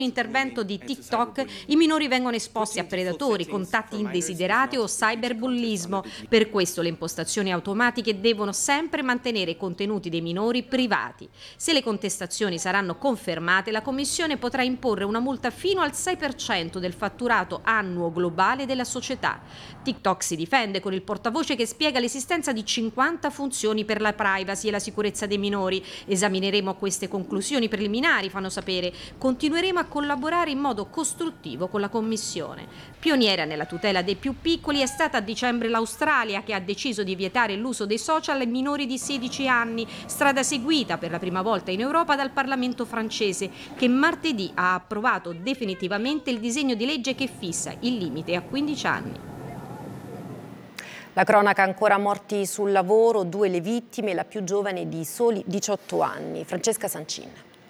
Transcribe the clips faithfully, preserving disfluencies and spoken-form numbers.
Intervento di TikTok, i minori vengono esposti a predatori, contatti indesiderati o cyberbullismo. Per questo le impostazioni automatiche devono sempre mantenere i contenuti dei minori privati. Se le contestazioni saranno confermate, la Commissione potrà imporre una multa fino al sei per cento del fatturato annuo globale della società. TikTok si difende con il portavoce che spiega l'esistenza di cinquanta funzioni per la privacy e la sicurezza dei minori. Esamineremo queste conclusioni preliminari, fanno sapere. Continueremo a collaborare in modo costruttivo con la Commissione. Pioniera nella tutela dei più piccoli è stata a dicembre l'Australia, che ha deciso di vietare l'uso dei social ai minori di sedici anni, strada seguita per la prima volta in Europa dal Parlamento francese, che martedì ha approvato definitivamente il disegno di legge che fissa il limite a quindici anni. La cronaca: ancora morti sul lavoro, due le vittime, la più giovane di soli diciotto anni. Francesca Sancin.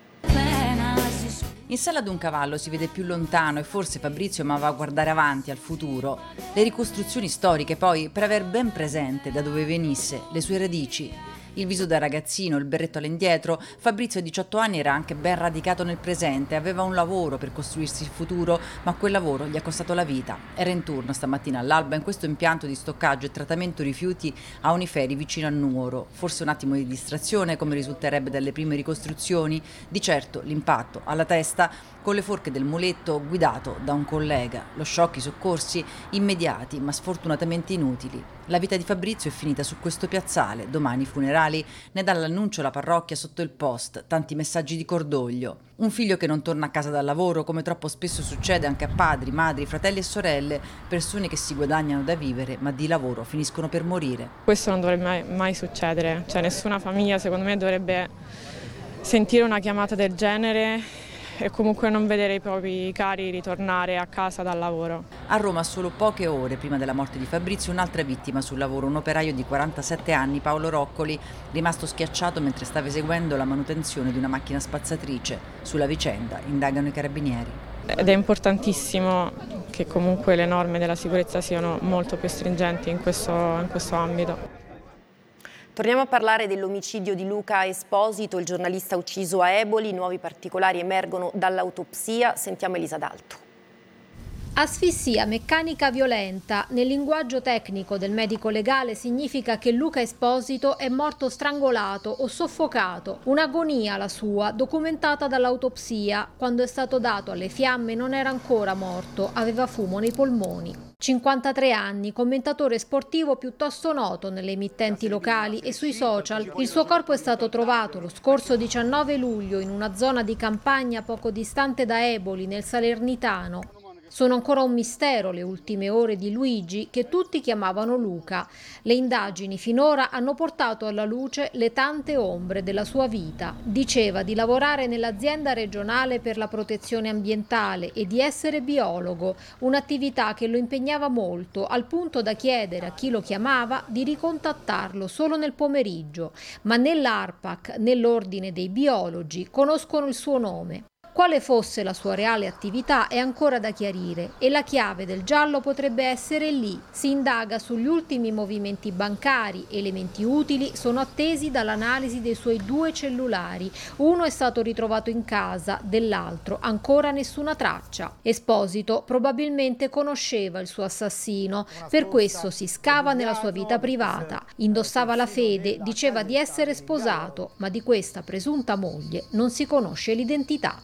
In sella ad un cavallo si vede più lontano e forse Fabrizio amava guardare avanti, al futuro. Le ricostruzioni storiche poi, per aver ben presente da dove venisse, le sue radici. Il viso da ragazzino, il berretto all'indietro, Fabrizio a diciotto anni era anche ben radicato nel presente, aveva un lavoro per costruirsi il futuro, ma quel lavoro gli ha costato la vita. Era in turno stamattina all'alba in questo impianto di stoccaggio e trattamento rifiuti a Uniferi vicino a Nuoro. Forse un attimo di distrazione, come risulterebbe dalle prime ricostruzioni, di certo l'impatto alla testa con le forche del muletto guidato da un collega. Lo shock, i soccorsi immediati ma sfortunatamente inutili. La vita di Fabrizio è finita su questo piazzale, domani funerali, ne dà l'annuncio la parrocchia sotto il post, tanti messaggi di cordoglio. Un figlio che non torna a casa dal lavoro, come troppo spesso succede anche a padri, madri, fratelli e sorelle, persone che si guadagnano da vivere ma di lavoro finiscono per morire. Questo non dovrebbe mai, mai succedere, cioè nessuna famiglia secondo me dovrebbe sentire una chiamata del genere e comunque non vedere i propri cari ritornare a casa dal lavoro. A Roma, solo poche ore prima della morte di Fabrizio, un'altra vittima sul lavoro, un operaio di quarantasette anni, Paolo Roccoli, rimasto schiacciato mentre stava eseguendo la manutenzione di una macchina spazzatrice. Sulla vicenda indagano i carabinieri. Ed è importantissimo che comunque le norme della sicurezza siano molto più stringenti in questo, in questo ambito. Torniamo a parlare dell'omicidio di Luca Esposito, il giornalista ucciso a Eboli. Nuovi particolari emergono dall'autopsia. Sentiamo Elisa D'Alto. Asfissia meccanica violenta. Nel linguaggio tecnico del medico legale significa che Luca Esposito è morto strangolato o soffocato. Un'agonia la sua, documentata dall'autopsia. Quando è stato dato alle fiamme non era ancora morto, aveva fumo nei polmoni. cinquantatré anni, commentatore sportivo piuttosto noto nelle emittenti locali e sui social. Il suo corpo è stato trovato lo scorso diciannove luglio in una zona di campagna poco distante da Eboli, nel Salernitano. Sono ancora un mistero le ultime ore di Luigi, che tutti chiamavano Luca. Le indagini finora hanno portato alla luce le tante ombre della sua vita. Diceva di lavorare nell'azienda regionale per la protezione ambientale e di essere biologo, un'attività che lo impegnava molto, al punto da chiedere a chi lo chiamava di ricontattarlo solo nel pomeriggio. Ma né l'ARPAC né l'Ordine dei Biologi conoscono il suo nome. Quale fosse la sua reale attività è ancora da chiarire e la chiave del giallo potrebbe essere lì. Si indaga sugli ultimi movimenti bancari, elementi utili sono attesi dall'analisi dei suoi due cellulari. Uno è stato ritrovato in casa, dell'altro ancora nessuna traccia. Esposito probabilmente conosceva il suo assassino, per questo si scava nella sua vita privata. Indossava la fede, diceva di essere sposato, ma di questa presunta moglie non si conosce l'identità.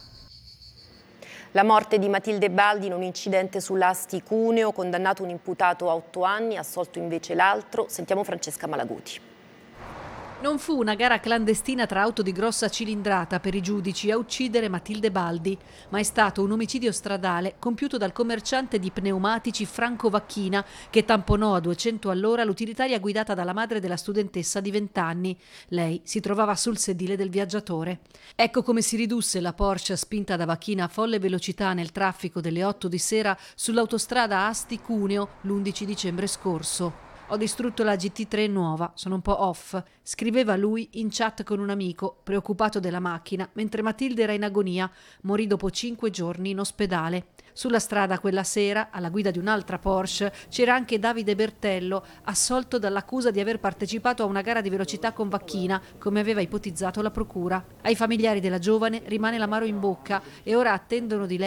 La morte di Matilde Baldi in un incidente sull'Asti Cuneo, condannato un imputato a otto anni, assolto invece l'altro. Sentiamo Francesca Malaguti. Non fu una gara clandestina tra auto di grossa cilindrata per i giudici a uccidere Matilde Baldi, ma è stato un omicidio stradale compiuto dal commerciante di pneumatici Franco Vacchina, che tamponò a duecento all'ora l'utilitaria guidata dalla madre della studentessa di venti anni. Lei si trovava sul sedile del viaggiatore. Ecco come si ridusse la Porsche spinta da Vacchina a folle velocità nel traffico delle otto di sera sull'autostrada Asti-Cuneo l'undici dicembre scorso. Ho distrutto la G T tre nuova, sono un po' off, scriveva lui in chat con un amico, preoccupato della macchina, mentre Matilde era in agonia, morì dopo cinque giorni in ospedale. Sulla strada quella sera, alla guida di un'altra Porsche, c'era anche Davide Bertello, assolto dall'accusa di aver partecipato a una gara di velocità con Vacchina, come aveva ipotizzato la procura. Ai familiari della giovane rimane l'amaro in bocca e ora attendono di lei